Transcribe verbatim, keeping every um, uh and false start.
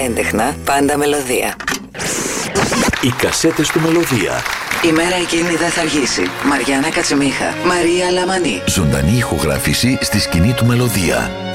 Έντεχνα, πάντα μελωδία. Οι κασέτες του Μελωδία. Η μέρα εκείνη δεν θα αργήσει. Μαριάννα Κατσιμίχα, Μαρία Λαμανή. Ζωντανή ηχογράφηση στη σκηνή του Μελωδία.